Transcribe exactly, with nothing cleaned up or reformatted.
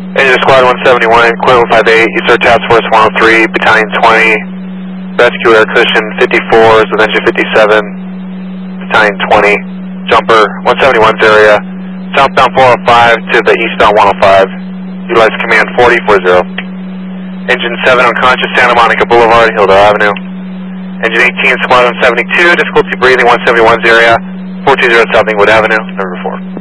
Engine Squad one seventy-one, Quill five eight, Eastern Task Force one oh three, Battalion twenty, Rescue Air Cushion fifty-fours with engine fifty-seven, Battalion twenty, Jumper one seventy-one's area, southbound four oh five to the eastbound one oh five, utilize command forty forty. Engine seven unconscious, Santa Monica Boulevard, Hilldale Avenue. Engine eighteen, Squad one seventy-two, difficulty breathing one seventy-one's area, four two zero South Inglewood Avenue, number four.